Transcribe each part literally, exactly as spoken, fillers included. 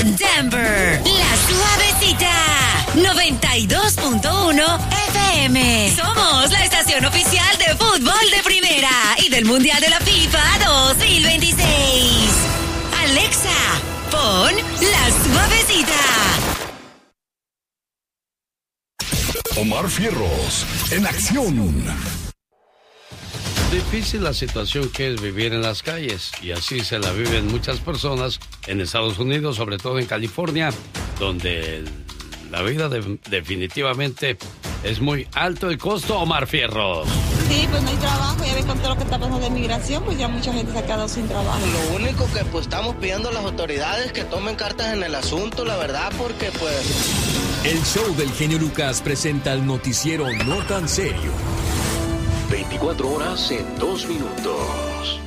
con Denver, La Suavecita, noventa y dos punto uno F M. Somos la estación oficial de fútbol de primera y del Mundial de la FIFA dos mil veintiséis. Alexa, pon La Suavecita. Omar Fierros, en acción. Difícil la situación que es vivir en las calles, y así se la viven muchas personas en Estados Unidos, sobre todo en California, donde la vida de, definitivamente es muy alto el costo. Omar Fierros. Sí, pues no hay trabajo, ya ves con todo lo que está pasando de migración, pues ya mucha gente se ha quedado sin trabajo. Lo único que pues estamos pidiendo a las autoridades que tomen cartas en el asunto, la verdad, porque pues... El show del genio Lucas presenta el noticiero no tan serio. veinticuatro horas en dos minutos.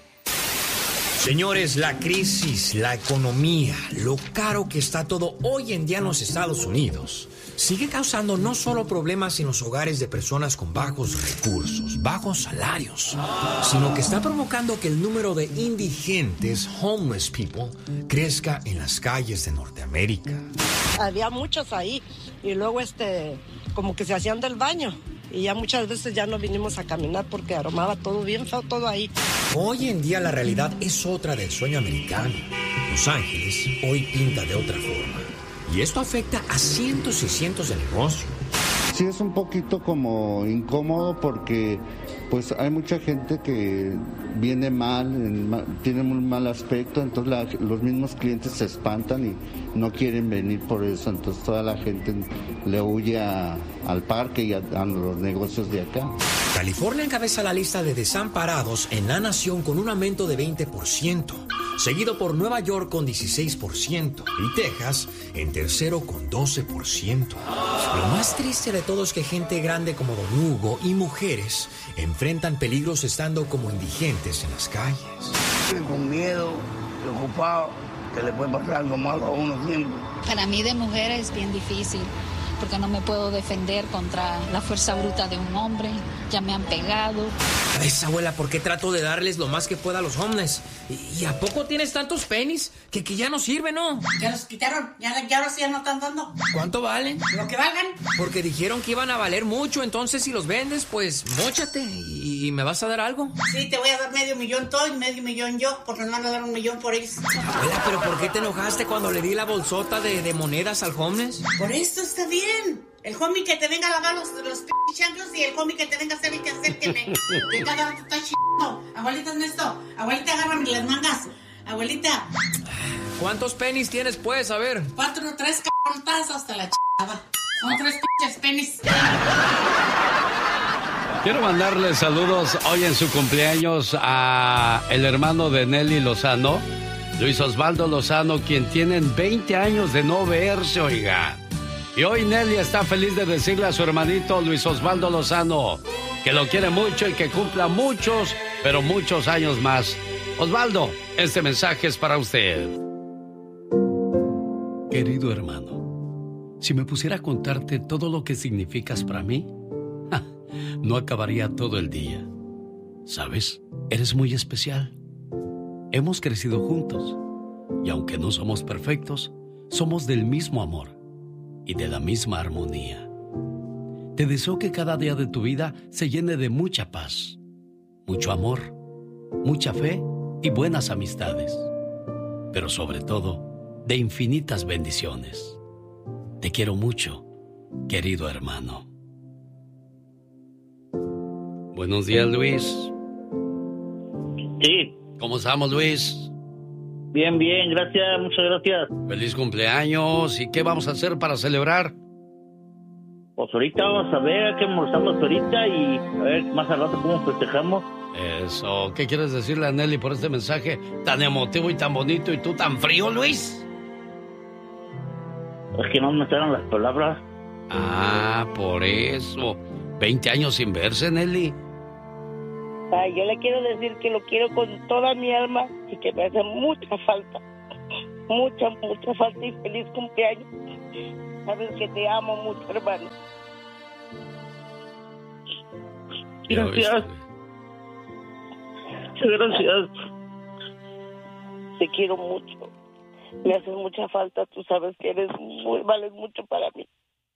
Señores, la crisis, la economía, lo caro que está todo hoy en día en los Estados Unidos, sigue causando no solo problemas en los hogares de personas con bajos recursos, bajos salarios, sino que está provocando que el número de indigentes, homeless people, crezca en las calles de Norteamérica. Había muchos ahí y luego este, como que se hacían del baño. Y ya muchas veces ya no vinimos a caminar porque aromaba todo bien feo, todo ahí. Hoy en día la realidad es otra del sueño americano. Los Ángeles hoy pinta de otra forma. Y esto afecta a cientos y cientos de negocios. Sí, es un poquito como incómodo porque pues hay mucha gente que viene mal, en, tiene un mal aspecto, entonces la, los mismos clientes se espantan y no quieren venir por eso, entonces toda la gente le huye a, al parque y a, a los negocios de acá. California encabeza la lista de desamparados en la nación con un aumento de veinte por ciento, seguido por Nueva York con dieciséis por ciento y Texas en tercero con doce por ciento. Lo más triste de todo es que gente grande como Don Hugo y mujeres enfrentan peligros estando como indigentes en las calles. Con miedo, preocupado, que le puede pasar algo malo a uno siempre. Para mí de mujer es bien difícil, porque no me puedo defender contra la fuerza bruta de un hombre. Ya me han pegado. ¿Ves, abuela, por qué trato de darles lo más que pueda a los homeless? ¿Y, y a poco tienes tantos pennies que, que ya no sirven, no? Ya los quitaron, ya, ya ahora sí ya no están dando. ¿Cuánto valen? Lo que valgan. Porque dijeron que iban a valer mucho, entonces si los vendes, pues móchate y, y me vas a dar algo. Sí, te voy a dar medio millón tú y medio millón yo, porque nos van a dar un millón por ellos. Abuela, ¿pero por qué te enojaste cuando le di la bolsota de, de monedas al homeless? Por esto está bien. El homie que te venga a lavar los, los p*** chanclos y el homie que te venga a hacer y que hacer que me... Que cada rato está ch***. Abuelita, es esto. Abuelita, agárrame las mangas. Abuelita. ¿Cuántos pennies tienes, pues? A ver. Cuatro o tres c***tas hasta la ch***ada. Son tres p***s pennies. Quiero mandarle saludos hoy en su cumpleaños a el hermano de Nelly Lozano, Luis Osvaldo Lozano, quien tienen veinte años de no verse, oiga. Y hoy Nelly está feliz de decirle a su hermanito Luis Osvaldo Lozano que lo quiere mucho y que cumpla muchos, pero muchos años más. Osvaldo, este mensaje es para usted. Querido hermano, si me pusiera a contarte todo lo que significas para mí, ja, no acabaría todo el día. ¿Sabes? Eres muy especial. Hemos crecido juntos y aunque no somos perfectos, somos del mismo amor y de la misma armonía. Te deseo que cada día de tu vida se llene de mucha paz, mucho amor, mucha fe y buenas amistades, pero sobre todo, de infinitas bendiciones. Te quiero mucho, querido hermano. Buenos días, Luis. Sí. ¿Cómo estamos, Luis? Bien, bien, gracias, muchas gracias. Feliz cumpleaños. ¿Y qué vamos a hacer para celebrar? Pues ahorita vamos a ver qué almorzamos ahorita y a ver más al rato cómo festejamos. Eso. ¿Qué quieres decirle a Nelly por este mensaje tan emotivo y tan bonito y tú tan frío, Luis? Es que no me salen las palabras. Ah, por eso. veinte años sin verse, Nelly. Ay, yo le quiero decir que lo quiero con toda mi alma y que me hace mucha falta. Mucha, mucha falta y feliz cumpleaños. Sabes que te amo mucho, hermano. Gracias. Muchas gracias. Te quiero mucho. Me haces mucha falta, tú sabes que eres muy, vales mucho para mí.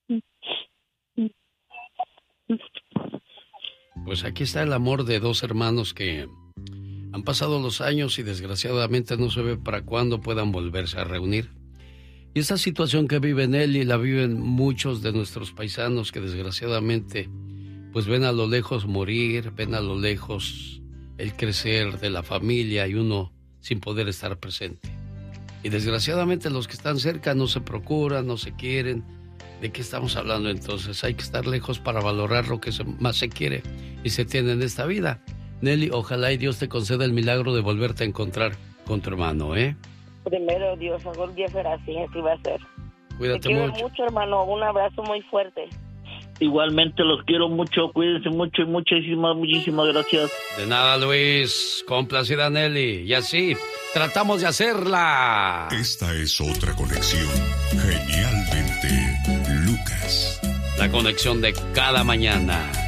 Pues aquí está el amor de dos hermanos que han pasado los años y desgraciadamente no se ve para cuándo puedan volverse a reunir. Y esta situación que vive Nelly la viven muchos de nuestros paisanos que desgraciadamente pues ven a lo lejos morir, ven a lo lejos el crecer de la familia y uno sin poder estar presente. Y desgraciadamente los que están cerca no se procuran, no se quieren. ¿De qué estamos hablando entonces? Hay que estar lejos para valorar lo que más se quiere y se tiene en esta vida. Nelly, ojalá y Dios te conceda el milagro de volverte a encontrar con tu hermano, ¿eh? Primero Dios, algún día será así, así va a ser. Cuídate Te quiero mucho. mucho, hermano, un abrazo muy fuerte. Igualmente los quiero mucho, cuídense mucho y muchísimas, muchísimas gracias. De nada, Luis. Complacida Nelly. Y así tratamos de hacerla. Esta es otra conexión. Genialmente, Lucas. La conexión de cada mañana.